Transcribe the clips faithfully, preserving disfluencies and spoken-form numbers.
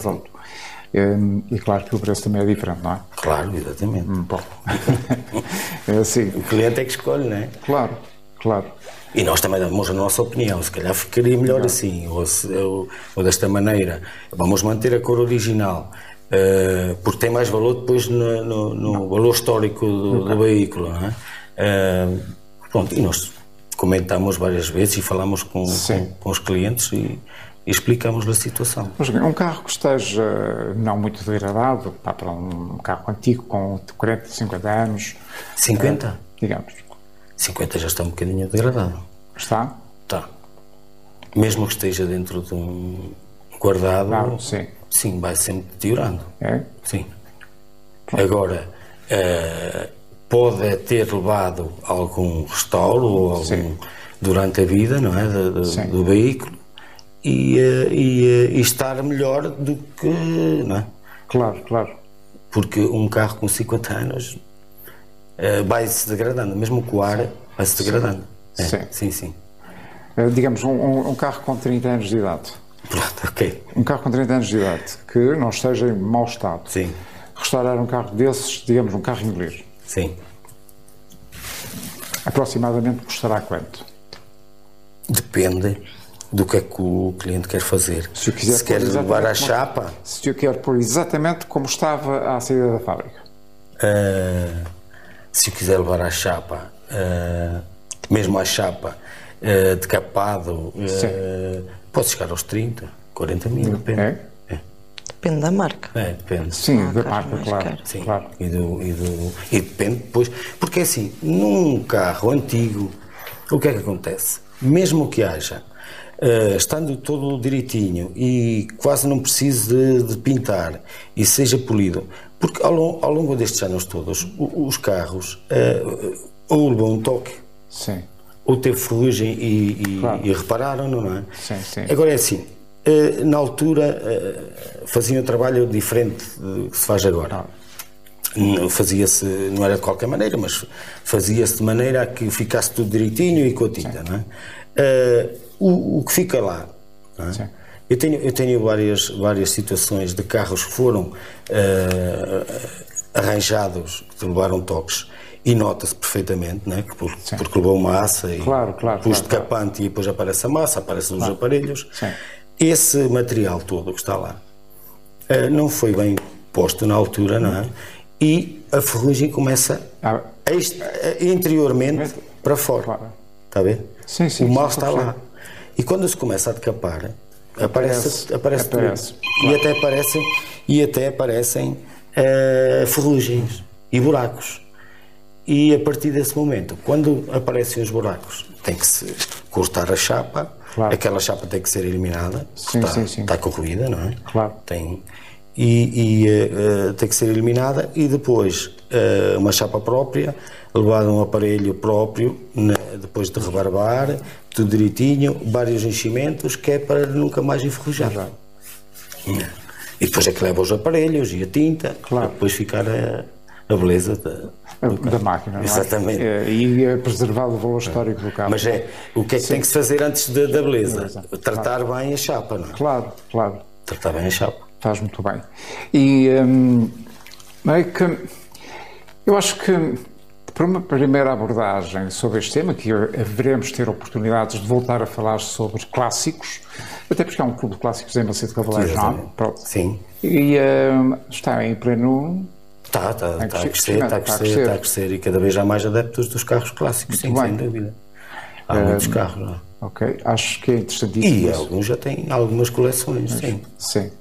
Pronto. E claro que o preço também é diferente, não é? Claro, exatamente. Hum, bom. É assim. O cliente é que escolhe, não é? Claro, claro. E nós também damos a nossa opinião, se calhar ficaria melhor claro. assim, ou, se, ou, ou desta maneira. Vamos manter a cor original, uh, porque tem mais valor depois no, no, no valor histórico do, do veículo, não é? Uh, pronto, e nós comentamos várias vezes e falamos com, com, com os clientes e, e explicamos-lhe a situação. Mas um carro que esteja não muito degradado, pá, para um carro antigo com quarenta, cinquenta anos... cinquenta? Uh, digamos. cinquenta já está um bocadinho degradado. Está? Está. Mesmo que esteja dentro de um guardado, claro, sim. sim, vai sempre deteriorando. É? Sim. Pronto. Agora, uh, pode ter levado algum restauro ou algum, durante a vida, não é, do, do, do veículo e, uh, e, uh, e estar melhor do que, não é? Claro, claro. Porque um carro com cinquenta anos uh, vai-se degradando, mesmo com o ar vai-se degradando. Sim, é, sim. sim. sim. Uh, digamos, um, um carro com trinta anos de idade. Pronto, ok. Um carro com trinta anos de idade, que não esteja em mau estado. Sim. Restaurar um carro desses, digamos, um carro inglês. Sim. Aproximadamente custará quanto? Depende do que é que o cliente quer fazer. Se, eu quiser se quer levar a chapa... Se eu quero pôr exatamente como estava à saída da fábrica. Uh, se eu quiser levar a chapa, uh, mesmo a chapa uh, decapado, uh, pode chegar aos trinta, quarenta mil, depende. É? É. Depende da marca. É, depende. Sim, ah, da marca, claro. Sim. claro. E, do, e, do, e depende depois. Porque assim, num carro antigo, o que é que acontece? Mesmo que haja, uh, estando todo direitinho e quase não precise de, de pintar e seja polido, porque ao, longo, ao longo destes anos todos, os, os carros uh, ou levou um toque, sim. ou teve ferrugem e, e, claro. e repararam, não é? Sim, sim. Agora é assim, uh, na altura uh, faziam um trabalho diferente do que se faz agora. Ah. Fazia-se, não era de qualquer maneira, mas fazia-se de maneira a que ficasse tudo direitinho e com a tinta, não é? Uh, o, o que fica lá, não é? eu tenho, eu tenho várias, várias situações de carros que foram uh, arranjados, que levaram toques, e nota-se perfeitamente, não é? porque, porque levou massa e claro, claro, pus claro, decapante claro. E depois aparece a massa, aparecem claro. Os aparelhos. Sim. Esse material todo que está lá uh, não foi bem posto na altura, não é? E a ferrugem começa ah. a, interiormente Mas, para fora. Claro. Está a ver? Sim, sim, o mal sim, está lá. E quando se começa a decapar, aparece, aparece, aparece tudo. Claro. E até aparecem, e até aparecem uh, ferrugens e buracos. E a partir desse momento, quando aparecem os buracos, tem que se cortar a chapa, claro. Aquela chapa tem que ser eliminada, sim, está, sim, sim. está corroída, não é? Claro. Tem, e, e uh, tem que ser eliminada e depois uh, uma chapa própria, levado um aparelho próprio, né, depois de rebarbar, tudo direitinho, vários enchimentos, que é para nunca mais enferrujar. Claro. E depois é que leva os aparelhos e a tinta, claro. Para depois ficar a, a beleza da, da máquina. Não é? Exatamente. É, e é preservar o valor histórico do carro. Mas é, o que é que Sim. tem que se fazer antes da, da beleza? beleza. Tratar claro. Bem a chapa, não é? Claro, claro. Tratar bem a chapa. Faz muito bem. E hum, é que eu acho que para uma primeira abordagem sobre este tema, que haveremos ter oportunidades de voltar a falar sobre clássicos, até porque há um clube de clássicos em Macedo Cavaleiros, não é? Sim. E hum, está em pleno... Está, está, está, a crescer, está a crescer, está a crescer e cada vez há mais adeptos dos carros clássicos, sim, sem dúvida. Há hum, muitos carros, não é? Ok, acho que é interessantíssimo. E isso. alguns já têm algumas coleções, Mas, sim. Sim.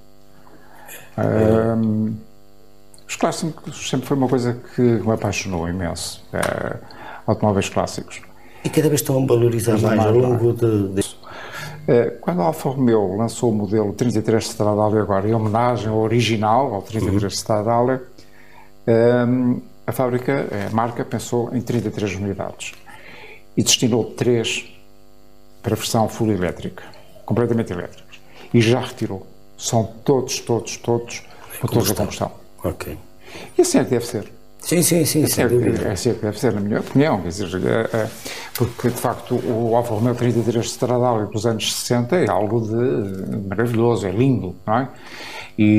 Um, os clássicos sempre foi uma coisa que me apaixonou imenso, uh, automóveis clássicos. E cada vez estão a valorizar mais, mais ao longo de... de... Uh, quando a Alfa Romeo lançou o modelo trinta e três Stradale agora, em homenagem ao original, ao trinta e três uhum. Stradale, um, a fábrica, a marca, pensou em trinta e três unidades e destinou três para a versão full elétrica, completamente elétrica, e já retirou. São todos, todos, todos motores a combustão. Ok. E assim é que deve ser. Sim, sim, sim, sem dúvida. É assim que deve ser, na minha opinião, quer dizer, é, é, porque de facto o Alfa Romeo trinta e três Stradale dos anos sessenta é algo de maravilhoso, é lindo, não é? E